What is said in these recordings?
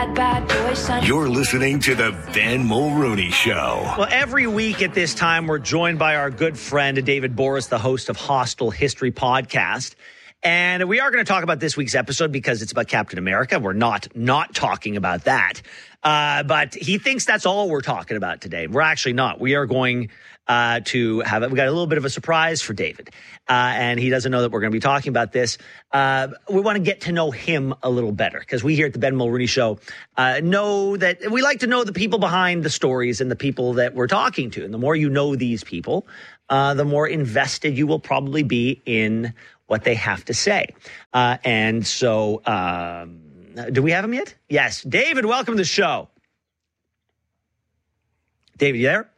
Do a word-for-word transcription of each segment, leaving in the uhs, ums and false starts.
bad, bad boy, son. You're listening to the Ben Mulrooney Show. Well, every week at this time, we're joined by our good friend, David Borys, the host of Hostile History Podcast. And we are going to talk about this week's episode because it's about Captain America. We're not not talking about that. Uh, but he thinks that's all we're talking about today. We're actually not. We are going uh, to have it. We got a little bit of a surprise for David. Uh, and he doesn't know that we're going to be talking about this. Uh, we want to get to know him a little better because we here at the Ben Mulrooney Show uh, know that we like to know the people behind the stories and the people that we're talking to. And the more you know these people, uh, the more invested you will probably be in what they have to say. Uh, and so, um, do we have him yet? Yes. David, welcome to the show. David, you there?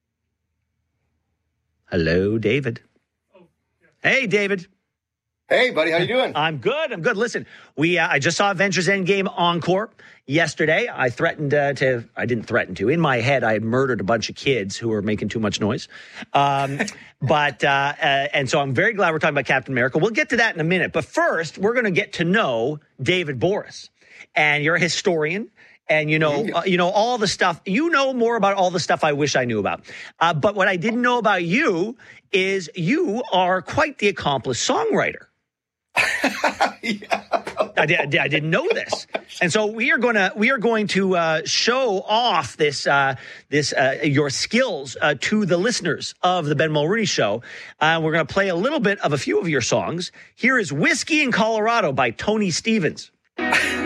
Hello, David. Oh, yeah. Hey, David. Hey, buddy. How you doing? I'm good. I'm good. Listen, we uh, I just saw Avengers Endgame Encore yesterday. I threatened uh, to, I didn't threaten to. In my head, I had murdered a bunch of kids who were making too much noise. Um, but, uh, uh, and so I'm very glad we're talking about Captain America. We'll get to that in a minute. But first, we're going to get to know David Borys. And you're a historian. And, you know, uh, you know, all the stuff, you know more about all the stuff I wish I knew about. Uh, but what I didn't know about you is you are quite the accomplished songwriter. yeah. I, did, I didn't know this, and so we are going to we are going to uh, show off this uh, this uh, your skills uh, to the listeners of the Ben Mulrooney Show. Uh, we're going to play a little bit of a few of your songs. Here is "Whiskey in Colorado" by Tony Stevens.